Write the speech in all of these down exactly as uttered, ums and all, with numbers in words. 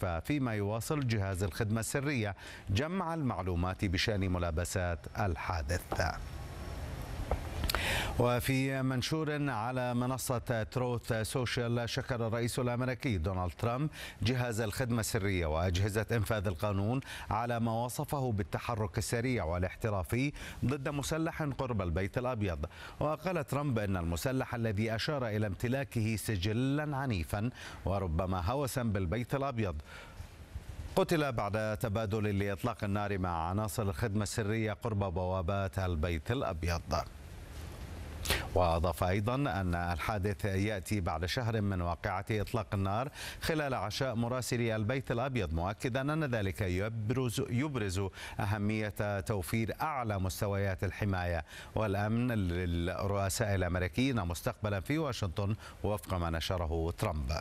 المستشفى، فيما يواصل جهاز الخدمة السرية جمع المعلومات بشأن ملابسات الحادث. وفي منشور على منصة تروث سوشيال، شكر الرئيس الأمريكي دونالد ترامب جهاز الخدمة السرية وأجهزة إنفاذ القانون على ما وصفه بالتحرك السريع والاحترافي ضد مسلح قرب البيت الأبيض. وقال ترامب أن المسلح الذي أشار إلى امتلاكه سجلا عنيفا وربما هوسا بالبيت الأبيض قتل بعد تبادل لإطلاق النار مع عناصر الخدمة السرية قرب بوابات البيت الأبيض. وأضاف أيضا أن الحادث يأتي بعد شهر من واقعة إطلاق النار خلال عشاء مراسلي البيت الأبيض، مؤكدا أن ذلك يبرز, يبرز أهمية توفير أعلى مستويات الحماية والأمن للرؤساء الأمريكيين مستقبلا في واشنطن، وفق ما نشره ترامب.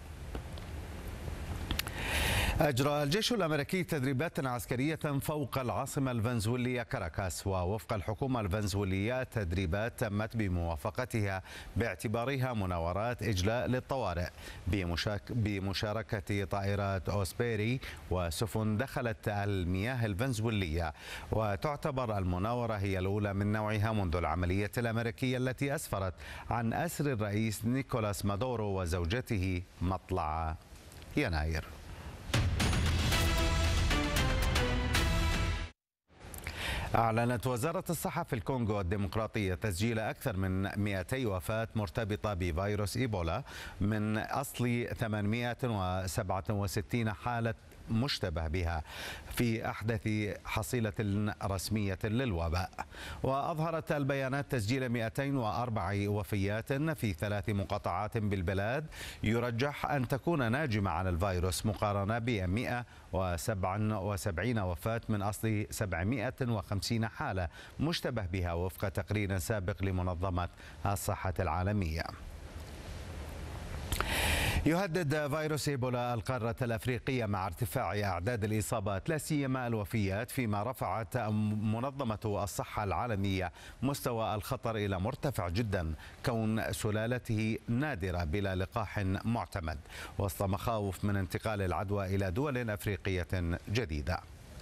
أجرى الجيش الأمريكي تدريبات عسكرية فوق العاصمة الفنزويلية كاراكاس، ووفق الحكومة الفنزويلية التدريبات تمت بموافقتها باعتبارها مناورات إجلاء للطوارئ بمشاركة طائرات أوسبيري وسفن دخلت المياه الفنزويلية. وتعتبر المناورة هي الأولى من نوعها منذ العملية الأمريكية التي أسفرت عن أسر الرئيس نيكولاس مادورو وزوجته مطلع يناير. أعلنت وزارة الصحة في الكونغو الديمقراطية تسجيل أكثر من مئتي وفاة مرتبطة بفيروس إيبولا من أصل ثمانمئة وسبعة وستين حالة مشتبه بها في أحدث حصيلة رسمية للوباء. وأظهرت البيانات تسجيل مئتين وأربع وفيات في ثلاث مقاطعات بالبلاد يرجح أن تكون ناجمة عن الفيروس، مقارنة ب مئة وسبعة وسبعين وفاة من أصل سبعمئة وخمسين حالة مشتبه بها، وفق تقرير سابق لمنظمة الصحة العالمية. يهدد فيروس إيبولا القارة الأفريقية مع ارتفاع أعداد الإصابات لا سيما الوفيات، فيما رفعت منظمة الصحة العالمية مستوى الخطر إلى مرتفع جدا كون سلالته نادرة بلا لقاح معتمد، وسط مخاوف من انتقال العدوى إلى دول أفريقية جديدة.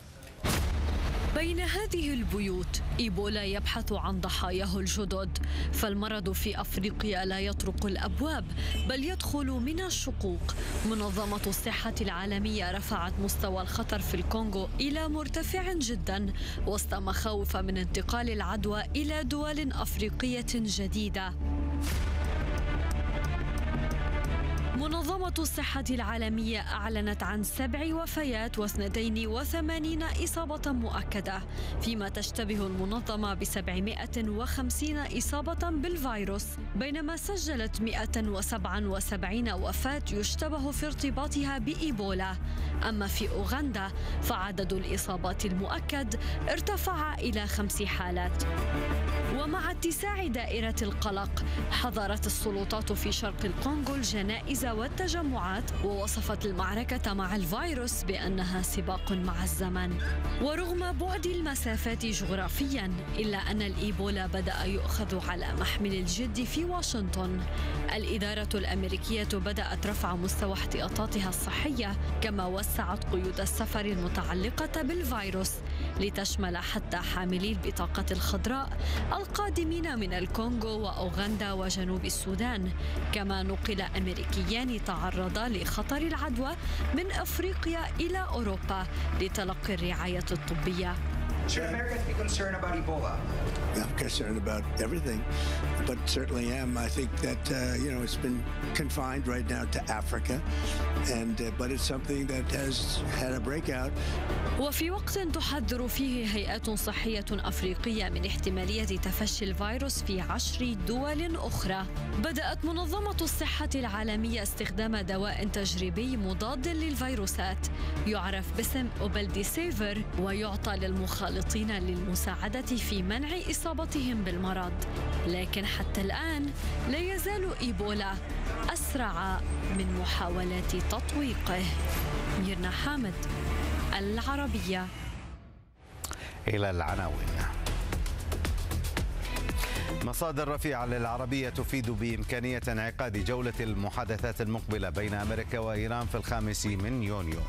بين هذه البيوت إيبولا يبحث عن ضحاياه الجدد، فالمرض في أفريقيا لا يطرق الأبواب بل يدخل من الشقوق. منظمة الصحة العالمية رفعت مستوى الخطر في الكونغو إلى مرتفع جدا وسط مخاوف من انتقال العدوى إلى دول أفريقية جديدة. منظمة الصحة العالمية أعلنت عن سبع وفيات واثنتين وثمانين إصابة مؤكدة، فيما تشتبه المنظمة بسبعمئة وخمسين إصابة بالفيروس، بينما سجلت مئة وسبعة وسبعين وفاة يشتبه في ارتباطها بإيبولا. أما في أوغندا فعدد الإصابات المؤكد ارتفع إلى خمس حالات. ومع اتساع دائرة القلق حظرت السلطات في شرق الكونغو الجنائز والتجمعات، ووصفت المعركة مع الفيروس بأنها سباق مع الزمن. ورغم بعد المسافات جغرافيا إلا أن الإيبولا بدأ يؤخذ على محمل الجد في واشنطن. الإدارة الأمريكية بدأت رفع مستوى احتياطاتها الصحية، كما وسعت قيود السفر المتعلقة بالفيروس لتشمل حتى حاملي البطاقة الخضراء القادمين من الكونغو وأوغندا وجنوب السودان. كما نقل أمريكيان تعرضا لخطر العدوى من أفريقيا إلى أوروبا لتلقي الرعاية الطبية. Should Americans be concerned about Ebola? I'm concerned about everything, but certainly am. I think that uh, you know it's been confined right now to Africa, and uh, but it's something that has had a breakout. وفي وقت تحذر فيه هيئات صحية أفريقية من احتمالية تفشي الفيروس في عشر دول أخرى، بدأت منظمة الصحة العالمية استخدام دواء تجريبي مضاد للفيروسات يعرف باسم أوبلديسيفر، ويعطى للمخالطين للمساعدة في منع إصابتهم بالمرض. لكن حتى الآن لا يزال إيبولا أسرع من محاولات تطويقه. ميرنا حامد، العربية. إلى العناوين. مصادر رفيعة للعربية تفيد بإمكانية انعقاد جولة المحادثات المقبلة بين أمريكا وإيران في الخامس من يونيو.